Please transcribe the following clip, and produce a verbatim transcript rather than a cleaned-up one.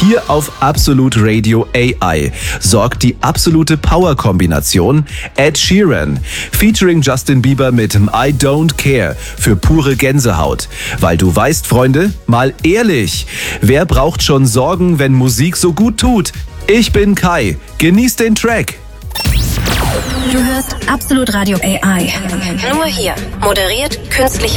Hier auf Absolute Radio A I sorgt die absolute Power-Kombination Ed Sheeran featuring Justin Bieber mit I Don't Care für pure Gänsehaut. Weil du weißt, Freunde, mal ehrlich, wer braucht schon Sorgen, wenn Musik so gut tut? Ich bin Kai. Genießt den Track. Du hörst Absolute Radio A I. Nur hier. Moderiert künstliche